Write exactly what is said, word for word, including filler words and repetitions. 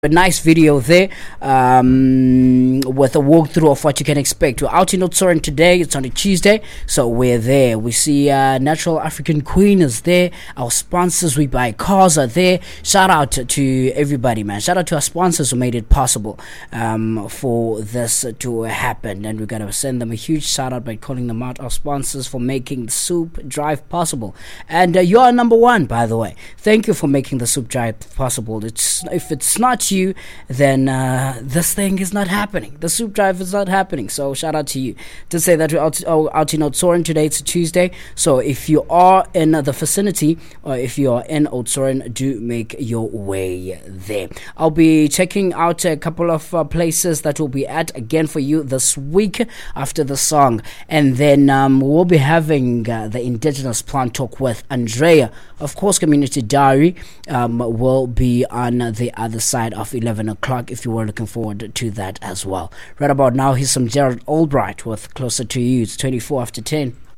A nice video there um, with a walkthrough of what you can expect. We're out in Oudtshoorn today. It's on a Tuesday, so we're there. We see uh, Natural African Queen is there. Our sponsors, We Buy Cars, are there. Shout out to everybody, man. Shout out to our sponsors who made it possible um, for this to happen. And we're going to send them a huge shout out by calling them out, our sponsors, for making the Soup Drive possible. And uh, you are number one, by the way. Thank you for making the Soup Drive possible. It's If it's not you, then uh, this thing is not happening. The Soup Drive is not happening. So shout out to you. To say that we're out, oh, out in Oudtshoorn today. It's a Tuesday. So if you are in the vicinity, or if you are in Oudtshoorn, do make your way there. I'll be checking out a couple of uh, places that we'll be at again for you this week after the song. And then um, we'll be having uh, the Indigenous Plant Talk with Andrea. Of course, Community Diary um, will be on the other side of eleven o'clock if you were looking forward to that as well. Right about now, here's some Gerald Albright with Closer to You. It's twenty-four after ten.